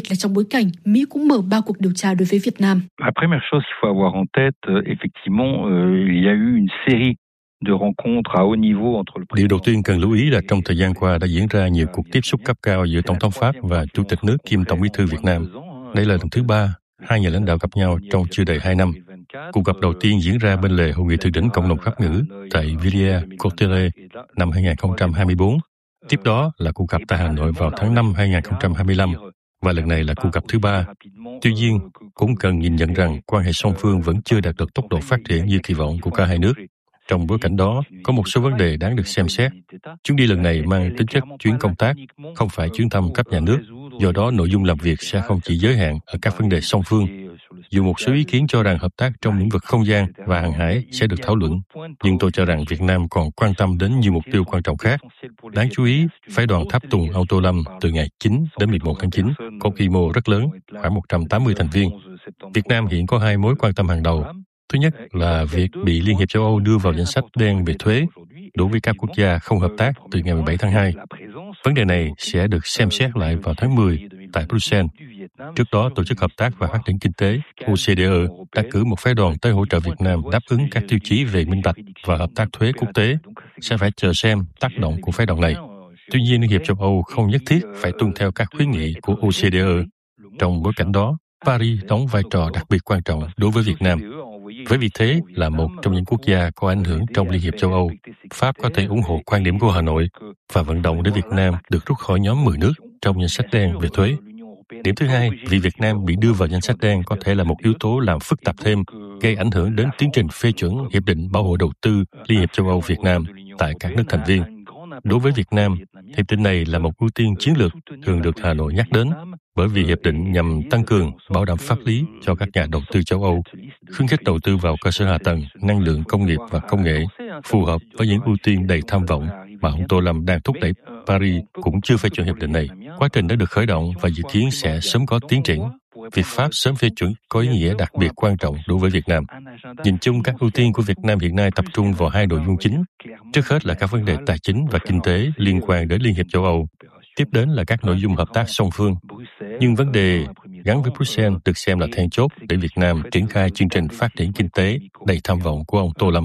là trong bối cảnh Mỹ cũng mở 3 cuộc điều tra đối với Việt Nam. La première chose qu'il faut avoir en tête, effectivement, il y a eu une série de rencontres à haut niveau entre le président. Điều đầu tiên cần lưu ý là trong thời gian qua đã diễn ra nhiều cuộc tiếp xúc cấp cao giữa Tổng thống Pháp và Chủ tịch nước kiêm Tổng bí thư Việt Nam. Đây là lần thứ 3 hai nhà lãnh đạo gặp nhau trong chưa đầy 2 năm. Cuộc gặp đầu tiên diễn ra bên lề Hội nghị thượng đỉnh cộng đồng Pháp ngữ tại Villers-Cotterêts năm 2024. Tiếp đó là cuộc gặp tại Hà Nội vào tháng 5 2025 và lần này là cuộc gặp thứ 3. Tuy nhiên, cũng cần nhìn nhận rằng quan hệ song phương vẫn chưa đạt được tốc độ phát triển như kỳ vọng của cả hai nước. Trong bối cảnh đó, có một số vấn đề đáng được xem xét. Chuyến đi lần này mang tính chất chuyến công tác, không phải chuyến thăm cấp nhà nước. Do đó, nội dung làm việc sẽ không chỉ giới hạn ở các vấn đề song phương. Dù một số ý kiến cho rằng hợp tác trong lĩnh vực không gian và hàng hải sẽ được thảo luận, nhưng tôi cho rằng Việt Nam còn quan tâm đến nhiều mục tiêu quan trọng khác. Đáng chú ý, phái đoàn tháp tùng Âu Tô Lâm từ ngày 9 đến 11 tháng 9 có quy mô rất lớn, khoảng 180 thành viên. Việt Nam hiện có 2 mối quan tâm hàng đầu. Thứ nhất là việc bị Liên hiệp châu Âu đưa vào danh sách đen về thuế đối với các quốc gia không hợp tác từ ngày 17 tháng 2. Vấn đề này sẽ được xem xét lại vào tháng 10 tại Bruxelles. Trước đó, Tổ chức Hợp tác và Phát triển Kinh tế OCDE đã cử một phái đoàn tới hỗ trợ Việt Nam đáp ứng các tiêu chí về minh bạch và hợp tác thuế quốc tế. Sẽ phải chờ xem tác động của phái đoàn này. Tuy nhiên, Liên hiệp châu Âu không nhất thiết phải tuân theo các khuyến nghị của OCDE. Trong bối cảnh đó, Paris đóng vai trò đặc biệt quan trọng đối với Việt Nam. Với vị thế là một trong những quốc gia có ảnh hưởng trong Liên hiệp châu Âu, Pháp có thể ủng hộ quan điểm của Hà Nội và vận động để Việt Nam được rút khỏi nhóm 10 nước trong danh sách đen về thuế. Điểm thứ hai, vì Việt Nam bị đưa vào danh sách đen có thể là một yếu tố làm phức tạp thêm, gây ảnh hưởng đến tiến trình phê chuẩn Hiệp định Bảo hộ Đầu tư Liên hiệp châu Âu Việt Nam tại các nước thành viên. Đối với Việt Nam, hiệp định này là một ưu tiên chiến lược thường được Hà Nội nhắc đến, bởi vì hiệp định nhằm tăng cường, bảo đảm pháp lý cho các nhà đầu tư châu Âu, khuyến khích đầu tư vào cơ sở hạ tầng, năng lượng công nghiệp và công nghệ, phù hợp với những ưu tiên đầy tham vọng mà ông Tô Lâm đang thúc đẩy. Paris cũng chưa phê chuẩn hiệp định này. Quá trình đã được khởi động và dự kiến sẽ sớm có tiến triển. Việc Pháp sớm phê chuẩn có ý nghĩa đặc biệt quan trọng đối với Việt Nam. Nhìn chung, các ưu tiên của Việt Nam hiện nay tập trung vào 2 nội dung chính. Trước hết là các vấn đề tài chính và kinh tế liên quan đến Liên hiệp châu Âu. Tiếp đến là các nội dung hợp tác song phương. Nhưng vấn đề gắn với Bruxelles được xem là then chốt để Việt Nam triển khai chương trình phát triển kinh tế đầy tham vọng của ông Tô Lâm.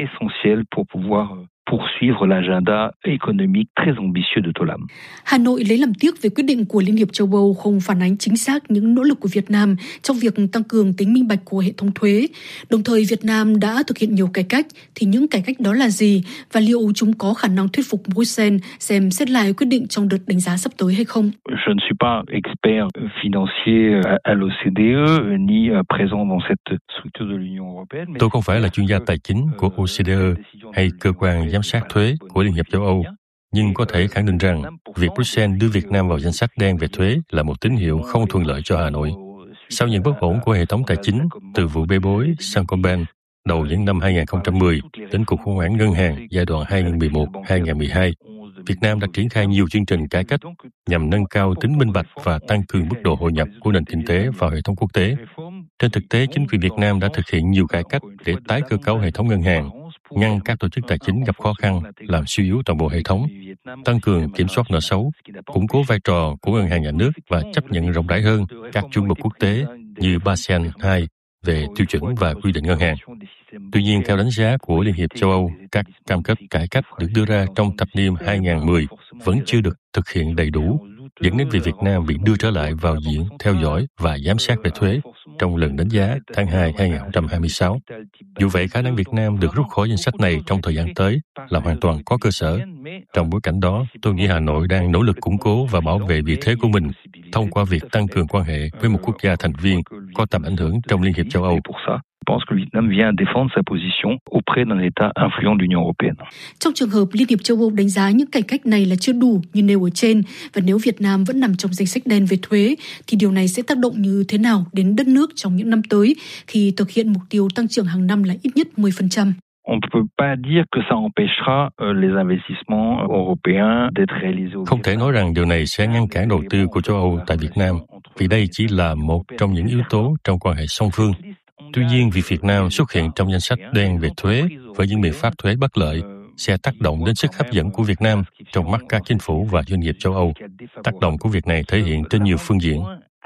Poursuivre l'agenda économique très ambitieux de Tô Lâm. Hà Nội lấy làm tiếc về quyết định của Liên hiệp châu Âu không phản ánh chính xác những nỗ lực của Việt Nam trong việc tăng cường tính minh bạch của hệ thống thuế. Đồng thời, Việt Nam đã thực hiện nhiều cải cách, thì những cải cách đó là gì và liệu chúng có khả năng thuyết phục Bruxelles xem xét lại quyết định trong đợt đánh giá sắp tới hay không? Je ne suis pas expert financier à l'OCDE ni présent dans cette structure de l'Union européenne. Tôi không phải là chuyên gia tài chính của OCDE hay cơ quan giám sát thuế của Liên hiệp châu Âu, nhưng có thể khẳng định rằng việc Bruxelles đưa Việt Nam vào danh sách đen về thuế là một tín hiệu không thuận lợi cho Hà Nội. Sau những bất ổn của hệ thống tài chính, từ vụ bê bối Saint-Gobain đầu những năm 2010 đến cuộc khủng hoảng ngân hàng giai đoạn 2011-2012, Việt Nam đã triển khai nhiều chương trình cải cách nhằm nâng cao tính minh bạch và tăng cường mức độ hội nhập của nền kinh tế vào hệ thống quốc tế. Trên thực tế, chính quyền Việt Nam đã thực hiện nhiều cải cách để tái cơ cấu hệ thống ngân hàng, ngăn các tổ chức tài chính gặp khó khăn, làm suy yếu toàn bộ hệ thống, tăng cường kiểm soát nợ xấu, củng cố vai trò của ngân hàng nhà nước và chấp nhận rộng rãi hơn các chuẩn mực quốc tế như Basel II về tiêu chuẩn và quy định ngân hàng. Tuy nhiên, theo đánh giá của Liên hiệp châu Âu, các cam kết cải cách được đưa ra trong thập niên 2010 vẫn chưa được thực hiện đầy đủ, dẫn đến việc Việt Nam bị đưa trở lại vào diện theo dõi và giám sát về thuế trong lần đánh giá tháng 2 2026. Dù vậy, khả năng Việt Nam được rút khỏi danh sách này trong thời gian tới là hoàn toàn có cơ sở. Trong bối cảnh đó, tôi nghĩ Hà Nội đang nỗ lực củng cố và bảo vệ vị thế của mình thông qua việc tăng cường quan hệ với một quốc gia thành viên có tầm ảnh hưởng trong Liên hiệp châu Âu. Je pense que le Vietnam vient défendre sa position auprès d'un État influent de l'Union européenne. Trong trường hợp Liên hiệp châu Âu đánh giá những cải cách này là chưa đủ như nêu ở trên, và nếu Việt Nam vẫn nằm trong danh sách đen về thuế, thì điều này sẽ tác động như thế nào đến đất nước trong những năm tới khi thực hiện mục tiêu tăng trưởng hàng năm là ít nhất 10%? On ne peut pas dire que ça empêchera les investissements européens d'être réalisés. Không thể nói rằng điều này sẽ ngăn cản đầu tư của châu Âu tại Việt Nam, vì đây chỉ là một trong những yếu tố trong quan hệ song phương. Tuy nhiên, việc Việt Nam xuất hiện trong danh sách đen về thuế với những biện pháp thuế bất lợi sẽ tác động đến sức hấp dẫn của Việt Nam trong mắt các chính phủ và doanh nghiệp châu Âu. Tác động của việc này thể hiện trên nhiều phương diện.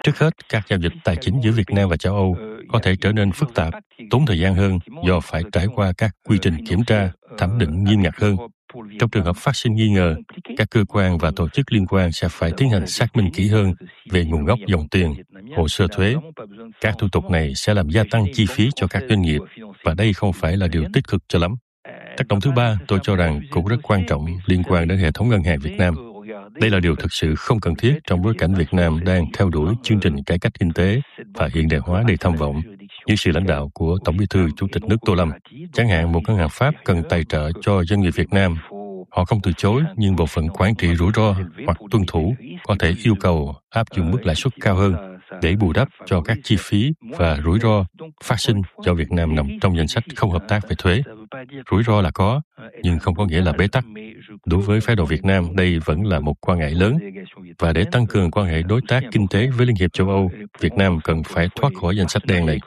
Trước hết, các giao dịch tài chính giữa Việt Nam và châu Âu có thể trở nên phức tạp, tốn thời gian hơn do phải trải qua các quy trình kiểm tra, thẩm định nghiêm ngặt hơn. Trong trường hợp phát sinh nghi ngờ, các cơ quan và tổ chức liên quan sẽ phải tiến hành xác minh kỹ hơn về nguồn gốc dòng tiền, hồ sơ thuế. Các thủ tục này sẽ làm gia tăng chi phí cho các doanh nghiệp, và đây không phải là điều tích cực cho lắm. Tác động thứ ba, tôi cho rằng cũng rất quan trọng liên quan đến hệ thống ngân hàng Việt Nam. Đây là điều thực sự không cần thiết trong bối cảnh Việt Nam đang theo đuổi chương trình cải cách kinh tế và hiện đại hóa đầy tham vọng, dưới sự lãnh đạo của Tổng Bí thư Chủ tịch nước Tô Lâm. Chẳng hạn một ngân hàng Pháp cần tài trợ cho doanh nghiệp Việt Nam. Họ không từ chối, nhưng bộ phận quản trị rủi ro hoặc tuân thủ có thể yêu cầu áp dụng mức lãi suất cao hơn để bù đắp cho các chi phí và rủi ro phát sinh do Việt Nam nằm trong danh sách không hợp tác về thuế. Rủi ro là có, nhưng không có nghĩa là bế tắc. Đối với phái đoàn Việt Nam, đây vẫn là một quan ngại lớn. Và để tăng cường quan hệ đối tác kinh tế với Liên hiệp châu Âu, Việt Nam cần phải thoát khỏi danh sách đen này.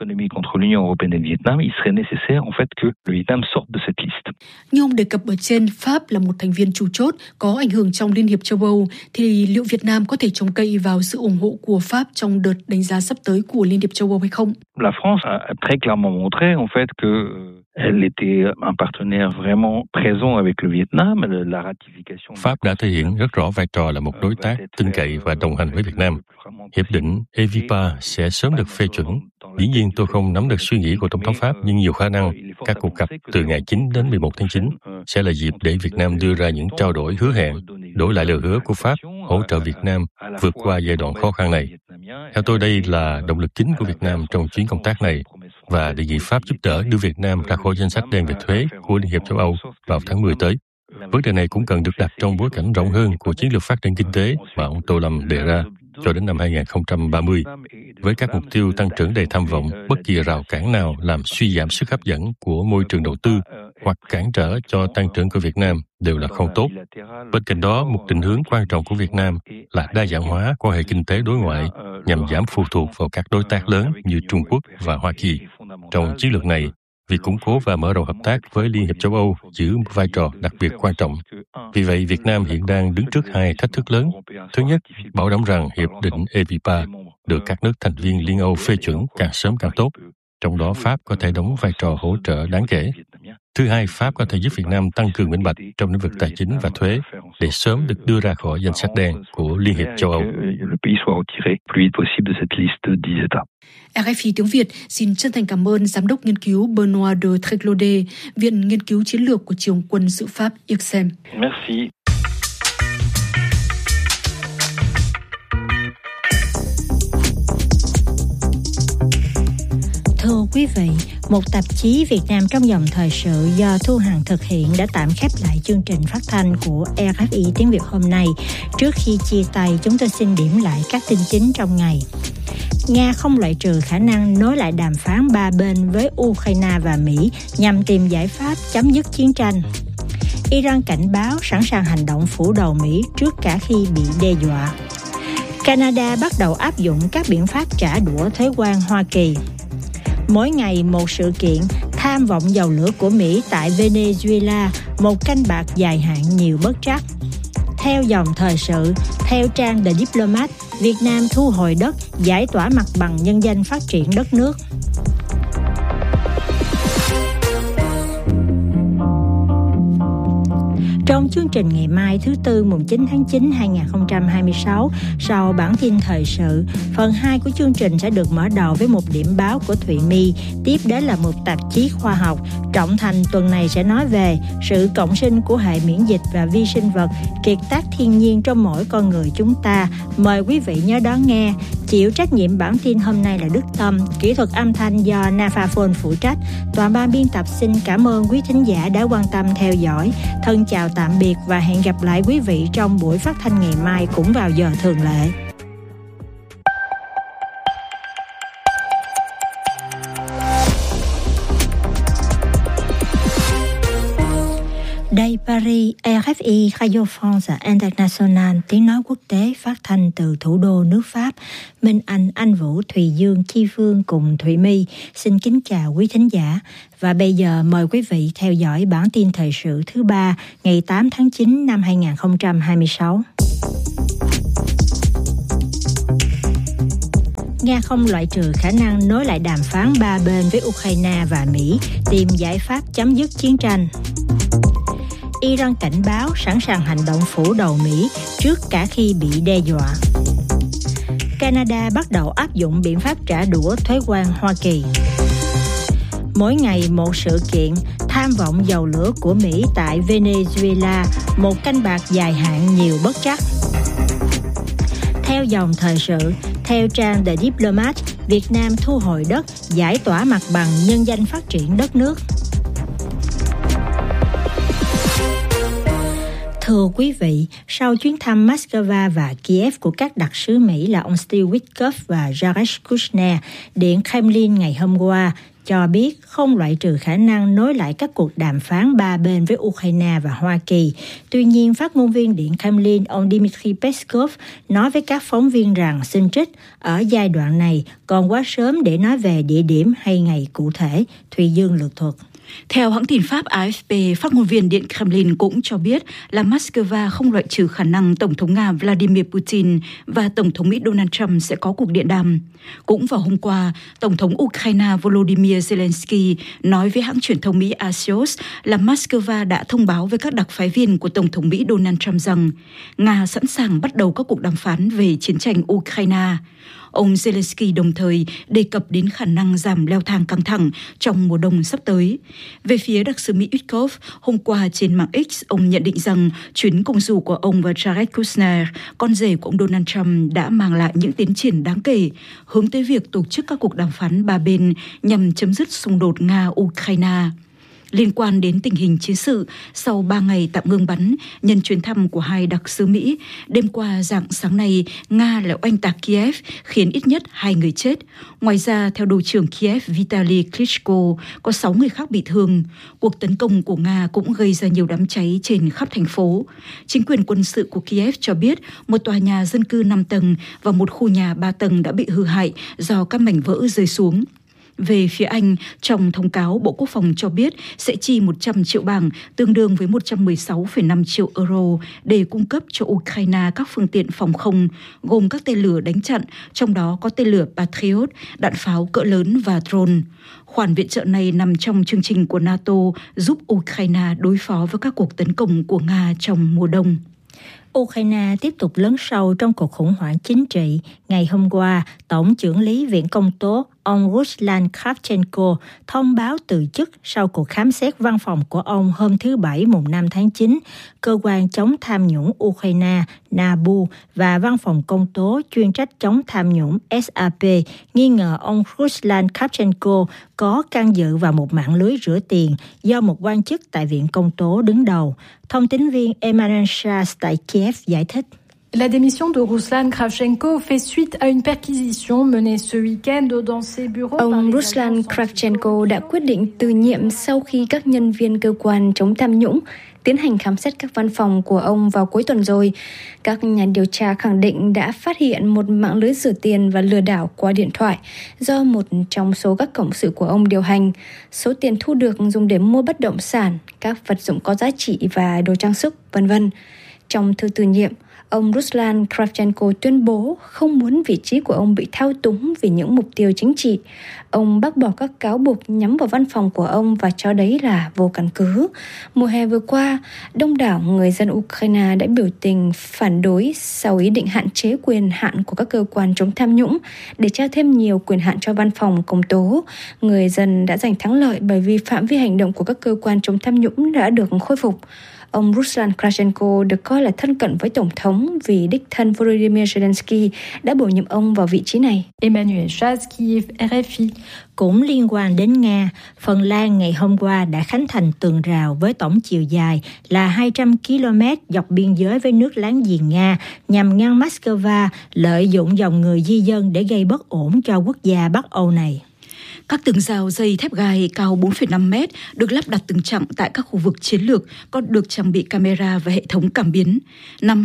Như ông đề cập ở trên, Pháp là một thành viên chủ chốt có ảnh hưởng trong Liên hiệp châu Âu, thì liệu Việt Nam có thể trông cậy vào sự ủng hộ của Pháp trong đợt đánh giá sắp tới của Liên hiệp châu Âu hay không? La France a très clairement montré en fait que elle était un partenaire vraiment présent avec le Vietnam. La ratification. Pháp đã thể hiện rất rõ vai trò là một đối tác tin cậy và đồng hành với Việt Nam. Hiệp định EVPA sẽ sớm được phê chuẩn. Dĩ nhiên tôi không nắm được suy nghĩ của Tổng thống Pháp, nhưng nhiều khả năng các cuộc gặp từ ngày 9 đến 11 tháng 9 sẽ là dịp để Việt Nam đưa ra những trao đổi hứa hẹn, đổi lại lời hứa của Pháp hỗ trợ Việt Nam vượt qua giai đoạn khó khăn này. Theo tôi, đây là động lực chính của Việt Nam trong chuyến công tác này, và đề nghị Pháp giúp đỡ đưa Việt Nam ra khỏi danh sách đen về thuế của Liên hiệp châu Âu vào tháng 10 tới. Vấn đề này cũng cần được đặt trong bối cảnh rộng hơn của chiến lược phát triển kinh tế mà ông Tô Lâm đề ra cho đến năm 2030. Với các mục tiêu tăng trưởng đầy tham vọng, bất kỳ rào cản nào làm suy giảm sức hấp dẫn của môi trường đầu tư hoặc cản trở cho tăng trưởng của Việt Nam đều là không tốt. Bên cạnh đó, một định hướng quan trọng của Việt Nam là đa dạng hóa quan hệ kinh tế đối ngoại nhằm giảm phụ thuộc vào các đối tác lớn như Trung Quốc và Hoa Kỳ. Trong chiến lược này, việc củng cố và mở rộng hợp tác với Liên hiệp châu Âu giữ một vai trò đặc biệt quan trọng. Vì vậy, Việt Nam hiện đang đứng trước hai thách thức lớn. Thứ nhất, bảo đảm rằng Hiệp định EVPA được các nước thành viên Liên Âu phê chuẩn càng sớm càng tốt. Trong đó, Pháp có thể đóng vai trò hỗ trợ đáng kể. Thứ hai, Pháp có thể giúp Việt Nam tăng cường minh bạch trong lĩnh vực tài chính và thuế để sớm được đưa ra khỏi danh sách đen của Liên hiệp châu Âu. RFI tiếng Việt xin chân thành cảm ơn Giám đốc nghiên cứu Benoît de Tréclaudet, Viện Nghiên cứu Chiến lược của Trường quân sự Pháp IRSEM. Merci. Thưa quý vị, một tạp chí Việt Nam trong dòng thời sự do Thu Hằng thực hiện đã tạm khép lại chương trình phát thanh của RFI tiếng Việt hôm nay. Trước khi chia tay, chúng tôi xin điểm lại các tin chính trong ngày. Nga không loại trừ khả năng nối lại đàm phán ba bên với Ukraine và Mỹ nhằm tìm giải pháp chấm dứt chiến tranh. Iran cảnh báo sẵn sàng hành động phủ đầu Mỹ trước cả khi bị đe dọa. Canada bắt đầu áp dụng các biện pháp trả đũa thuế quan Hoa Kỳ. Mỗi ngày một sự kiện tham vọng dầu lửa của Mỹ tại Venezuela, một canh bạc dài hạn nhiều bất trắc. Theo dòng thời sự, theo trang The Diplomat, Việt Nam thu hồi đất, giải tỏa mặt bằng nhân danh phát triển đất nước. Trong chương trình ngày mai thứ Tư mùng 9 tháng 9 2026, sau bản tin thời sự, phần 2 của chương trình sẽ được mở đầu với một điểm báo của Thụy My, tiếp đến là một tạp chí khoa học. Trọng Thành tuần này sẽ nói về sự cộng sinh của hệ miễn dịch và vi sinh vật, kiệt tác thiên nhiên trong mỗi con người chúng ta. Mời quý vị nhớ đón nghe. Chịu trách nhiệm bản tin hôm nay là Đức Tâm, kỹ thuật âm thanh do Nafaphone phụ trách. Toàn ban biên tập xin cảm ơn quý thính giả đã quan tâm theo dõi. Thân chào tạm biệt và hẹn gặp lại quý vị trong buổi phát thanh ngày mai cũng vào giờ thường lệ. Đây Paris, RFI Radio France International, tiếng nói quốc tế phát thanh từ thủ đô nước Pháp. Minh Anh Vũ, Thùy Dương, Chi Phương cùng Thụy My xin kính chào quý thính giả. Và bây giờ mời quý vị theo dõi bản tin thời sự thứ 3 ngày 8 tháng 9 năm 2026. Nga không loại trừ khả năng nối lại đàm phán ba bên với Ukraine và Mỹ, tìm giải pháp chấm dứt chiến tranh. Iran cảnh báo sẵn sàng hành động phủ đầu Mỹ trước cả khi bị đe dọa. Canada bắt đầu áp dụng biện pháp trả đũa thuế quan Hoa Kỳ. Mỗi ngày một sự kiện, tham vọng dầu lửa của Mỹ tại Venezuela, một canh bạc dài hạn nhiều bất trắc. Theo dòng thời sự, theo trang The Diplomat, Việt Nam thu hồi đất, giải tỏa mặt bằng nhân danh phát triển đất nước. Thưa quý vị, sau chuyến thăm Moscow và Kiev của các đặc sứ Mỹ là ông Steve Witkoff và Jared Kushner, Điện Kremlin ngày hôm qua cho biết không loại trừ khả năng nối lại các cuộc đàm phán ba bên với Ukraine và Hoa Kỳ. Tuy nhiên, phát ngôn viên Điện Kremlin ông Dmitry Peskov nói với các phóng viên rằng xin trích, ở giai đoạn này còn quá sớm để nói về địa điểm hay ngày cụ thể. Thùy Dương lược thuật. Theo hãng tin Pháp AFP, phát ngôn viên Điện Kremlin cũng cho biết là Moscow không loại trừ khả năng Tổng thống Nga Vladimir Putin và Tổng thống Mỹ Donald Trump sẽ có cuộc điện đàm. Cũng vào hôm qua, Tổng thống Ukraine Volodymyr Zelensky nói với hãng truyền thông Mỹ Axios là Moscow đã thông báo với các đặc phái viên của Tổng thống Mỹ Donald Trump rằng Nga sẵn sàng bắt đầu các cuộc đàm phán về chiến tranh Ukraine. Ông Zelensky đồng thời đề cập đến khả năng giảm leo thang căng thẳng trong mùa đông sắp tới. Về phía đặc sứ Mỹ Witkoff, hôm qua trên mạng X, ông nhận định rằng chuyến công du của ông và Jared Kushner, con rể của ông Donald Trump, đã mang lại những tiến triển đáng kể, hướng tới việc tổ chức các cuộc đàm phán ba bên nhằm chấm dứt xung đột Nga-Ukraine. Liên quan đến tình hình chiến sự, sau 3 ngày tạm ngưng bắn nhân chuyến thăm của hai đặc sứ Mỹ, đêm qua rạng sáng nay, Nga lại oanh tạc Kiev, khiến ít nhất 2 người chết. Ngoài ra, theo đội trưởng Kiev Vitaly Klitschko, có 6 người khác bị thương. Cuộc tấn công của Nga cũng gây ra nhiều đám cháy trên khắp thành phố. Chính quyền quân sự của Kiev cho biết một tòa nhà dân cư 5 tầng và một khu nhà 3 tầng đã bị hư hại do các mảnh vỡ rơi xuống. Về phía Anh, trong thông cáo, Bộ Quốc phòng cho biết sẽ chi 100 triệu bảng, tương đương với 116,5 triệu euro, để cung cấp cho Ukraine các phương tiện phòng không, gồm các tên lửa đánh chặn, trong đó có tên lửa Patriot, đạn pháo cỡ lớn và drone. Khoản viện trợ này nằm trong chương trình của NATO giúp Ukraine đối phó với các cuộc tấn công của Nga trong mùa đông. Ukraine tiếp tục lấn sâu trong cuộc khủng hoảng chính trị. Ngày hôm qua, Tổng chưởng lý Viện Công tố ông Ruslan Kravchenko thông báo từ chức sau cuộc khám xét văn phòng của ông hôm thứ Bảy mùng 5 tháng 9. Cơ quan chống tham nhũng Ukraine NABU và Văn phòng Công tố chuyên trách chống tham nhũng SAP nghi ngờ ông Ruslan Kravchenko có can dự vào một mạng lưới rửa tiền do một quan chức tại Viện Công tố đứng đầu. Thông tín viên Emmanuel Schas tại Kiev giải thích. La démission de Ruslan Kravchenko fait suite à une perquisition menée ce week-end dans ses bureaux. Ông Ruslan Kravchenko đã quyết định từ nhiệm sau khi các nhân viên cơ quan chống tham nhũng tiến hành khám xét các văn phòng của ông vào cuối tuần rồi. Các nhà điều tra khẳng định đã phát hiện một mạng lưới rửa tiền và lừa đảo qua điện thoại do một trong số các cộng sự của ông điều hành. Số tiền thu được dùng để mua bất động sản, các vật dụng có giá trị và đồ trang sức, v.v. Trong thư từ nhiệm, ông Ruslan Kravchenko tuyên bố không muốn vị trí của ông bị thao túng vì những mục tiêu chính trị. Ông bác bỏ các cáo buộc nhắm vào văn phòng của ông và cho đấy là vô căn cứ. Mùa hè vừa qua, đông đảo người dân Ukraine đã biểu tình phản đối sau ý định hạn chế quyền hạn của các cơ quan chống tham nhũng để trao thêm nhiều quyền hạn cho văn phòng công tố. Người dân đã giành thắng lợi bởi vì phạm vi hành động của các cơ quan chống tham nhũng đã được khôi phục. Ông Ruslan Kravchenko được coi là thân cận với Tổng thống vì đích thân Volodymyr Zelensky đã bổ nhiệm ông vào vị trí này. Emmanuel Schas, Kiev, RFI. Cũng liên quan đến Nga, Phần Lan ngày hôm qua đã khánh thành tường rào với tổng chiều dài là 200 km dọc biên giới với nước láng giềng Nga nhằm ngăn Moscow lợi dụng dòng người di dân để gây bất ổn cho quốc gia Bắc Âu này. Các tường rào dây thép gai cao 4,5 mét được lắp đặt từng chặng tại các khu vực chiến lược, có được trang bị camera và hệ thống cảm biến. Năm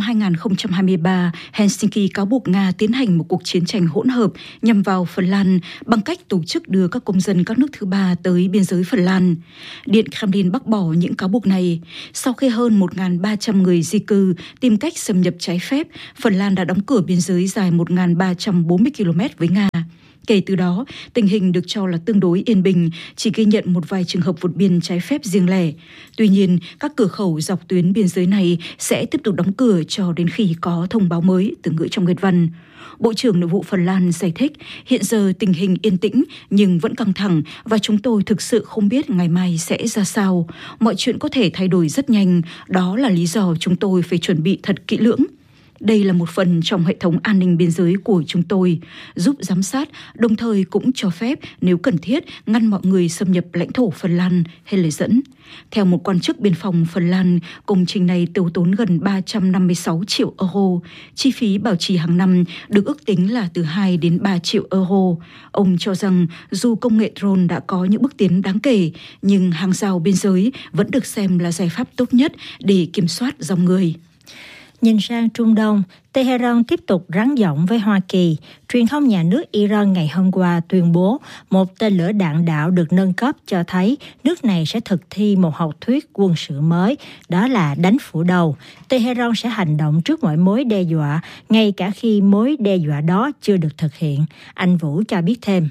2023, Helsinki cáo buộc Nga tiến hành một cuộc chiến tranh hỗn hợp nhằm vào Phần Lan bằng cách tổ chức đưa các công dân các nước thứ ba tới biên giới Phần Lan. Điện Kremlin bác bỏ những cáo buộc này. Sau khi hơn 1.300 người di cư tìm cách xâm nhập trái phép, Phần Lan đã đóng cửa biên giới dài 1.340 km với Nga. Kể từ đó, tình hình được cho là tương đối yên bình, chỉ ghi nhận một vài trường hợp vượt biên trái phép riêng lẻ. Tuy nhiên, các cửa khẩu dọc tuyến biên giới này sẽ tiếp tục đóng cửa cho đến khi có thông báo mới, từ ngữ trong Nguyệt Văn. Bộ trưởng Nội vụ Phần Lan giải thích, hiện giờ tình hình yên tĩnh nhưng vẫn căng thẳng và chúng tôi thực sự không biết ngày mai sẽ ra sao. Mọi chuyện có thể thay đổi rất nhanh, đó là lý do chúng tôi phải chuẩn bị thật kỹ lưỡng. Đây là một phần trong hệ thống an ninh biên giới của chúng tôi, giúp giám sát, đồng thời cũng cho phép, nếu cần thiết, ngăn mọi người xâm nhập lãnh thổ Phần Lan hay lời dẫn. Theo một quan chức biên phòng Phần Lan, công trình này tiêu tốn gần 356 triệu euro. Chi phí bảo trì hàng năm được ước tính là từ 2 đến 3 triệu euro. Ông cho rằng dù công nghệ drone đã có những bước tiến đáng kể, nhưng hàng rào biên giới vẫn được xem là giải pháp tốt nhất để kiểm soát dòng người. Nhìn sang Trung Đông, Tehran tiếp tục rắn giọng với Hoa Kỳ. Truyền thông nhà nước Iran ngày hôm qua tuyên bố một tên lửa đạn đạo được nâng cấp cho thấy nước này sẽ thực thi một học thuyết quân sự mới, đó là đánh phủ đầu. Tehran sẽ hành động trước mọi mối đe dọa, ngay cả khi mối đe dọa đó chưa được thực hiện. Anh Vũ cho biết thêm.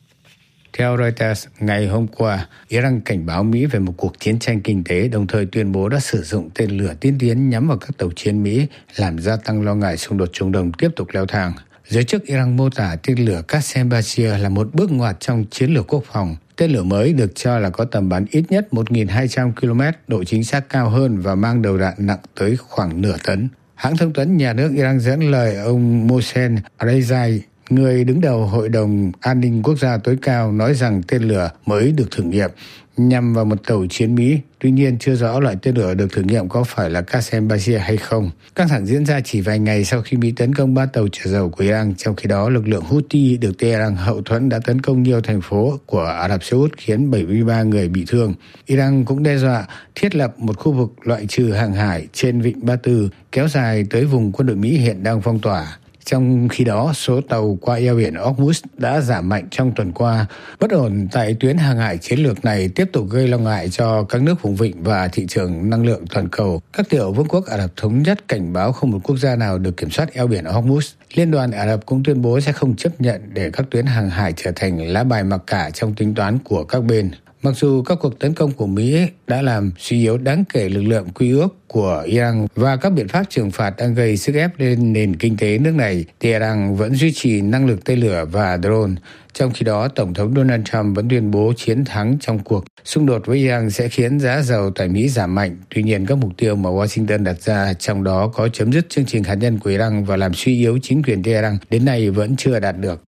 Theo Reuters, ngày hôm qua, Iran cảnh báo Mỹ về một cuộc chiến tranh kinh tế, đồng thời tuyên bố đã sử dụng tên lửa tiên tiến nhắm vào các tàu chiến Mỹ, làm gia tăng lo ngại xung đột Trung Đông tiếp tục leo thang. Giới chức Iran mô tả tên lửa Qasem-Basir là một bước ngoặt trong chiến lược quốc phòng. Tên lửa mới được cho là có tầm bắn ít nhất 1.200 km, độ chính xác cao hơn và mang đầu đạn nặng tới khoảng nửa tấn. Hãng thông tấn nhà nước Iran dẫn lời ông Mohsen Rezai, người đứng đầu Hội đồng An ninh Quốc gia tối cao, nói rằng tên lửa mới được thử nghiệm nhằm vào một tàu chiến Mỹ. Tuy nhiên, chưa rõ loại tên lửa được thử nghiệm có phải là Qasem-Basir hay không. Căng thẳng diễn ra chỉ vài ngày sau khi Mỹ tấn công 3 tàu chở dầu của Iran. Trong khi đó, lực lượng Houthi được Tehran hậu thuẫn đã tấn công nhiều thành phố của Ả Rập Xê Út, khiến 73 người bị thương. Iran cũng đe dọa thiết lập một khu vực loại trừ hàng hải trên vịnh Ba Tư, kéo dài tới vùng quân đội Mỹ hiện đang phong tỏa. Trong khi đó, số tàu qua eo biển Hormuz đã giảm mạnh trong tuần qua. Bất ổn tại tuyến hàng hải chiến lược này tiếp tục gây lo ngại cho các nước vùng vịnh và thị trường năng lượng toàn cầu. Các tiểu vương quốc Ả Rập Thống Nhất cảnh báo không một quốc gia nào được kiểm soát eo biển Hormuz. Liên đoàn Ả Rập cũng tuyên bố sẽ không chấp nhận để các tuyến hàng hải trở thành lá bài mặc cả trong tính toán của các bên. Mặc dù các cuộc tấn công của Mỹ đã làm suy yếu đáng kể lực lượng quy ước của Iran và các biện pháp trừng phạt đang gây sức ép lên nền kinh tế nước này, Tehran vẫn duy trì năng lực tên lửa và drone. Trong khi đó, Tổng thống Donald Trump vẫn tuyên bố chiến thắng trong cuộc xung đột với Iran sẽ khiến giá dầu tại Mỹ giảm mạnh. Tuy nhiên, các mục tiêu mà Washington đặt ra, trong đó có chấm dứt chương trình hạt nhân của Iran và làm suy yếu chính quyền Tehran, đến nay vẫn chưa đạt được.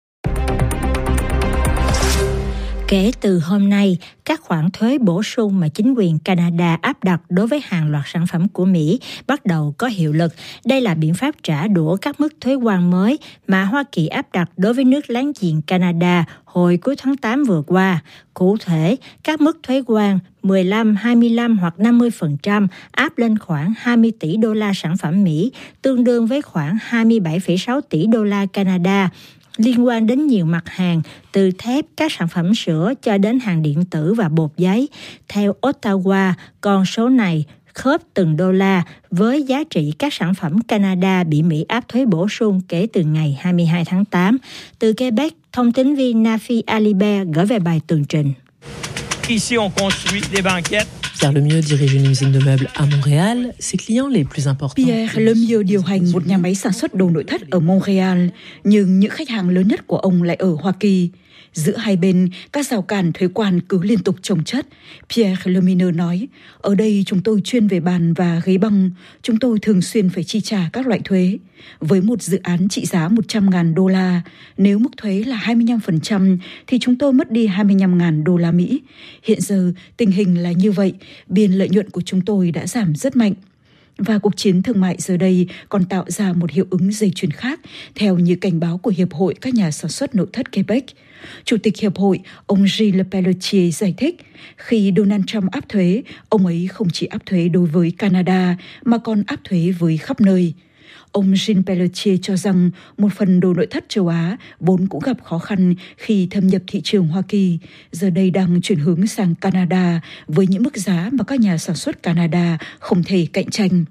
Kể từ hôm nay, các khoản thuế bổ sung mà chính quyền Canada áp đặt đối với hàng loạt sản phẩm của Mỹ bắt đầu có hiệu lực. Đây là biện pháp trả đũa các mức thuế quan mới mà Hoa Kỳ áp đặt đối với nước láng giềng Canada hồi cuối tháng 8 vừa qua. Cụ thể, các mức thuế quan 15, 25 hoặc 50% áp lên khoảng 20 tỷ đô la sản phẩm Mỹ, tương đương với khoảng 27,6 tỷ đô la Canada, liên quan đến nhiều mặt hàng, từ thép, các sản phẩm sữa cho đến hàng điện tử và bột giấy. Theo Ottawa, con số này khớp từng đô la với giá trị các sản phẩm Canada bị Mỹ áp thuế bổ sung kể từ ngày 22 tháng 8. Từ Quebec, thông tín viên Nafi Alibert gửi về bài tường trình. Ici, on construit des banquettes. Pierre Lemieux dirige une usine de meubles à Montréal. Ses clients les plus importants. Pierre Lemieux điều hành một nhà máy sản xuất đồ nội thất ở Montréal, nhưng những khách hàng lớn nhất của ông lại ở Hoa Kỳ. Giữa hai bên, các rào cản thuế quan cứ liên tục chồng chất. Pierre Lemieux nói, ở đây chúng tôi chuyên về bàn và ghế băng. Chúng tôi thường xuyên phải chi trả các loại thuế. Với một dự án trị giá 100.000 đô la, nếu mức thuế là 25% thì chúng tôi mất đi 25.000 đô la Mỹ. Hiện giờ, tình hình là như vậy, biên lợi nhuận của chúng tôi đã giảm rất mạnh. Và cuộc chiến thương mại giờ đây còn tạo ra một hiệu ứng dây chuyền khác, theo như cảnh báo của Hiệp hội các nhà sản xuất nội thất Quebec. Chủ tịch Hiệp hội, ông Gilles Pelletier giải thích, khi Donald Trump áp thuế, ông ấy không chỉ áp thuế đối với Canada mà còn áp thuế với khắp nơi. Ông Gilles Pelletier cho rằng một phần đồ nội thất châu Á vốn cũng gặp khó khăn khi thâm nhập thị trường Hoa Kỳ, giờ đây đang chuyển hướng sang Canada với những mức giá mà các nhà sản xuất Canada không thể cạnh tranh.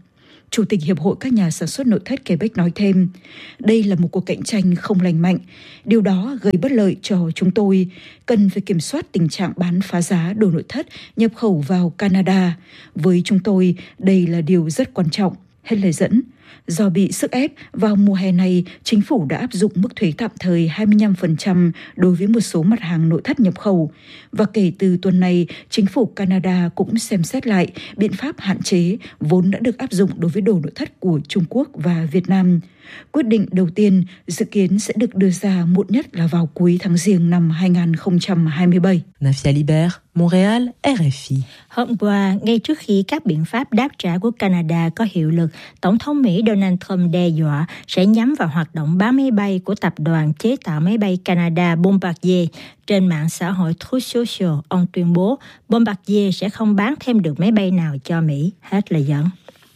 Chủ tịch Hiệp hội các nhà sản xuất nội thất Quebec nói thêm, đây là một cuộc cạnh tranh không lành mạnh. Điều đó gây bất lợi cho chúng tôi. Cần phải kiểm soát tình trạng bán phá giá đồ nội thất nhập khẩu vào Canada. Với chúng tôi, đây là điều rất quan trọng. Hết lời dẫn. Do bị sức ép, vào mùa hè này, chính phủ đã áp dụng mức thuế tạm thời 25% đối với một số mặt hàng nội thất nhập khẩu. Và kể từ tuần này, chính phủ Canada cũng xem xét lại biện pháp hạn chế vốn đã được áp dụng đối với đồ nội thất của Trung Quốc và Việt Nam. Quyết định đầu tiên dự kiến sẽ được đưa ra muộn nhất là vào cuối tháng Giêng năm 2027. Nafia Libert, Montréal, RFI. Hôm qua, ngay trước khi các biện pháp đáp trả của Canada có hiệu lực, Tổng thống Mỹ Donald Trump đe dọa sẽ nhắm vào hoạt động bán máy bay của tập đoàn chế tạo máy bay Canada Bombardier. Trên mạng xã hội Truth Social, ông tuyên bố Bombardier sẽ không bán thêm được máy bay nào cho Mỹ. Hết lời dẫn.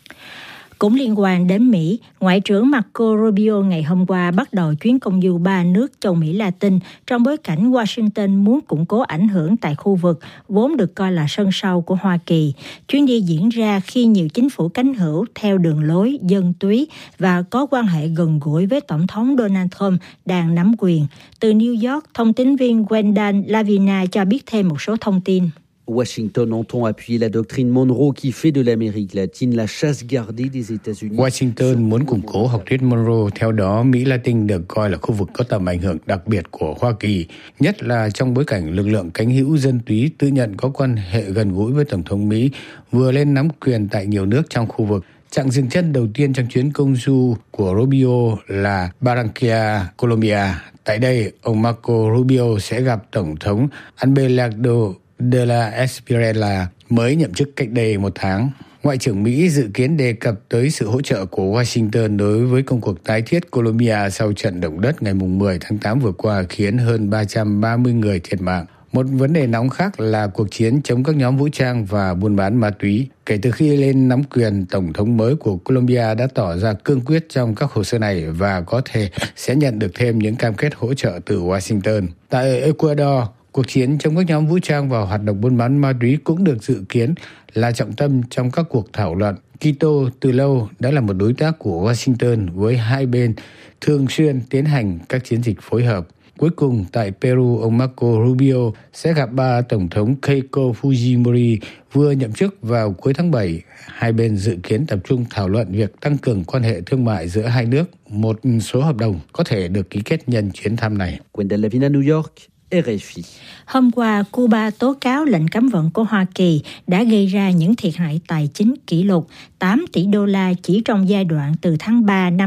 Cũng liên quan đến Mỹ, Ngoại trưởng Marco Rubio ngày hôm qua bắt đầu chuyến công du 3 nước châu Mỹ Latin trong bối cảnh Washington muốn củng cố ảnh hưởng tại khu vực vốn được coi là sân sau của Hoa Kỳ. Chuyến đi diễn ra khi nhiều chính phủ cánh hữu theo đường lối dân túy và có quan hệ gần gũi với Tổng thống Donald Trump đang nắm quyền. Từ New York, thông tín viên Wendell Lavina cho biết thêm một số thông tin. Washington entend appuyer la doctrine Monroe qui fait de l'Amérique latine la chasse gardée des États-Unis. Washington muốn củng cố học thuyết Monroe, theo đó Mỹ Latin được coi là khu vực có tầm ảnh hưởng đặc biệt của Hoa Kỳ, nhất là trong bối cảnh lực lượng cánh hữu dân túy tự nhận có quan hệ gần gũi với Tổng thống Mỹ vừa lên nắm quyền tại nhiều nước trong khu vực. Chặng dừng chân đầu tiên trong chuyến công du của Rubio là Barranquilla, Colombia. Tại đây, ông Marco Rubio sẽ gặp Tổng thống Abelardo de la Espriella mới nhậm chức cách đây 1 tháng. Ngoại trưởng Mỹ dự kiến đề cập tới sự hỗ trợ của Washington đối với công cuộc tái thiết Colombia sau trận động đất ngày 10 tháng 8 vừa qua khiến hơn 330 người thiệt mạng. Một vấn đề nóng khác là cuộc chiến chống các nhóm vũ trang và buôn bán ma túy. Kể từ khi lên nắm quyền, Tổng thống mới của Colombia đã tỏ ra cương quyết trong các hồ sơ này và có thể sẽ nhận được thêm những cam kết hỗ trợ từ Washington. Tại Ecuador, cuộc chiến chống các nhóm vũ trang và hoạt động buôn bán ma túy cũng được dự kiến là trọng tâm trong các cuộc thảo luận. Quito từ lâu đã là một đối tác của Washington, với hai bên thường xuyên tiến hành các chiến dịch phối hợp. Cuối cùng, tại Peru, ông Marco Rubio sẽ gặp bà Tổng thống Keiko Fujimori vừa nhậm chức vào cuối tháng 7. Hai bên dự kiến tập trung thảo luận việc tăng cường quan hệ thương mại giữa hai nước. Một số hợp đồng có thể được ký kết nhân chuyến thăm này. Wendell Lavina, New York, RFI. Hôm qua, Cuba tố cáo lệnh cấm vận của Hoa Kỳ đã gây ra những thiệt hại tài chính kỷ lục 8 tỷ đô la chỉ trong giai đoạn từ tháng 3 năm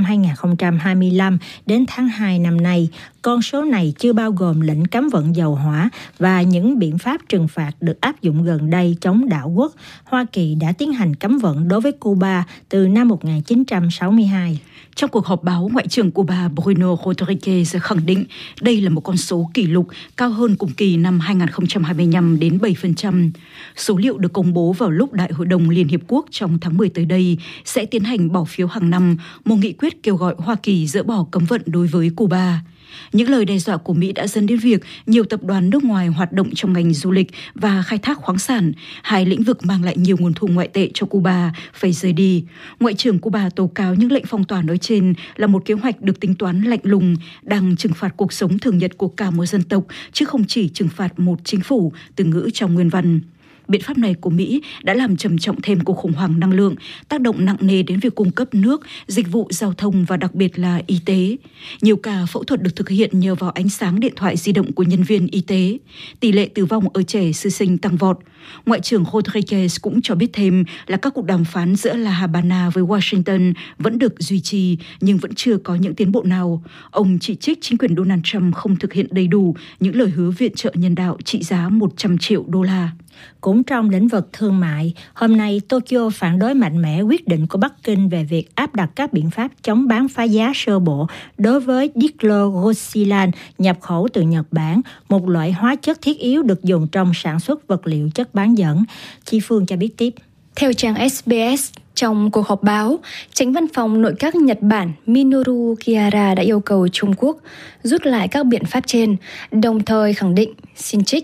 2025 đến tháng 2 năm nay. Con số này chưa bao gồm lệnh cấm vận dầu hỏa và những biện pháp trừng phạt được áp dụng gần đây chống đảo quốc. Hoa Kỳ đã tiến hành cấm vận đối với Cuba từ năm 1962. Trong cuộc họp báo, Ngoại trưởng Cuba Bruno Rodriguez khẳng định đây là một con số kỷ lục, cao hơn cùng kỳ năm 2025 đến 7%. Số liệu được công bố vào lúc Đại hội đồng Liên Hiệp Quốc trong tháng 10 tới đây sẽ tiến hành bỏ phiếu hàng năm một nghị quyết kêu gọi Hoa Kỳ dỡ bỏ cấm vận đối với Cuba. Những lời đe dọa của Mỹ đã dẫn đến việc nhiều tập đoàn nước ngoài hoạt động trong ngành du lịch và khai thác khoáng sản, hai lĩnh vực mang lại nhiều nguồn thu ngoại tệ cho Cuba, phải rời đi. Ngoại trưởng Cuba tố cáo những lệnh phong tỏa nói trên là một kế hoạch được tính toán lạnh lùng, đang trừng phạt cuộc sống thường nhật của cả một dân tộc, chứ không chỉ trừng phạt một chính phủ, từ ngữ trong nguyên văn. Biện pháp này của Mỹ đã làm trầm trọng thêm cuộc khủng hoảng năng lượng, tác động nặng nề đến việc cung cấp nước, dịch vụ giao thông và đặc biệt là y tế. Nhiều ca phẫu thuật được thực hiện nhờ vào ánh sáng điện thoại di động của nhân viên y tế. Tỷ lệ tử vong ở trẻ sơ sinh tăng vọt. Ngoại trưởng Rodriguez cũng cho biết thêm là các cuộc đàm phán giữa La Habana với Washington vẫn được duy trì nhưng vẫn chưa có những tiến bộ nào. Ông chỉ trích chính quyền Donald Trump không thực hiện đầy đủ những lời hứa viện trợ nhân đạo trị giá 100 triệu đô la. Cũng trong lĩnh vực thương mại, hôm nay Tokyo phản đối mạnh mẽ quyết định của Bắc Kinh về việc áp đặt các biện pháp chống bán phá giá sơ bộ đối với dichlorosilan nhập khẩu từ Nhật Bản, một loại hóa chất thiết yếu được dùng trong sản xuất vật liệu chất bán dẫn. Chi Phương cho biết tiếp. Theo trang SBS, trong cuộc họp báo, Chánh văn phòng nội các Nhật Bản Minoru Kihara đã yêu cầu Trung Quốc rút lại các biện pháp trên, đồng thời khẳng định, xin trích,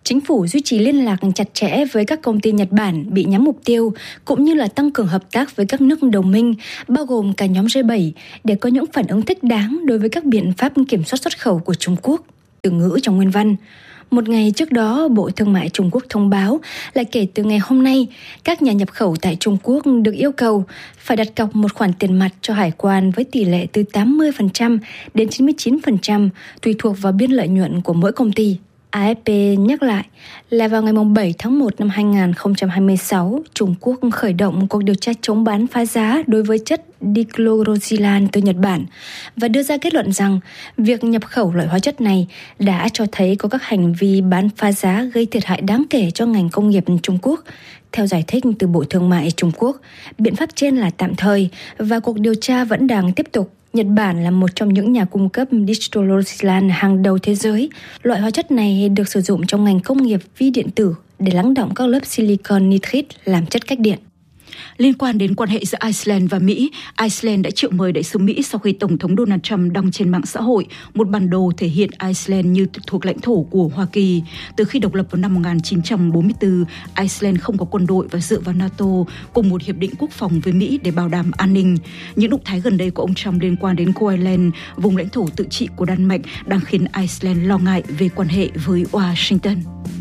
Chính phủ duy trì liên lạc chặt chẽ với các công ty Nhật Bản bị nhắm mục tiêu, cũng như là tăng cường hợp tác với các nước đồng minh, bao gồm cả nhóm G7, để có những phản ứng thích đáng đối với các biện pháp kiểm soát xuất khẩu của Trung Quốc. Từ ngữ trong nguyên văn. Một ngày trước đó, Bộ Thương mại Trung Quốc thông báo là kể từ ngày hôm nay, các nhà nhập khẩu tại Trung Quốc được yêu cầu phải đặt cọc một khoản tiền mặt cho hải quan với tỷ lệ từ 80% đến 99%, tùy thuộc vào biên lợi nhuận của mỗi công ty. AFP nhắc lại là vào ngày 7 tháng 1 năm 2026, Trung Quốc khởi động cuộc điều tra chống bán phá giá đối với chất dichlorosilane từ Nhật Bản và đưa ra kết luận rằng việc nhập khẩu loại hóa chất này đã cho thấy có các hành vi bán phá giá gây thiệt hại đáng kể cho ngành công nghiệp Trung Quốc. Theo giải thích từ Bộ Thương mại Trung Quốc, biện pháp trên là tạm thời và cuộc điều tra vẫn đang tiếp tục. Nhật Bản là một trong những nhà cung cấp dichlorosilane hàng đầu thế giới. Loại hóa chất này được sử dụng trong ngành công nghiệp vi điện tử để lắng đọng các lớp silicon nitride làm chất cách điện. Liên quan đến quan hệ giữa Iceland và Mỹ, Iceland đã triệu mời đại sứ Mỹ sau khi Tổng thống Donald Trump đăng trên mạng xã hội một bản đồ thể hiện Iceland như thuộc lãnh thổ của Hoa Kỳ. Từ khi độc lập vào năm 1944, Iceland không có quân đội và dựa vào NATO cùng một hiệp định quốc phòng với Mỹ để bảo đảm an ninh. Những động thái gần đây của ông Trump liên quan đến Groenland, vùng lãnh thổ tự trị của Đan Mạch, đang khiến Iceland lo ngại về quan hệ với Washington.